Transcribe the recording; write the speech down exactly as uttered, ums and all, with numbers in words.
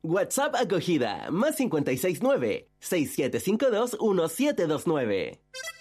WhatsApp acogida, más cinco seis nueve, seis siete cinco dos, uno siete dos nueve.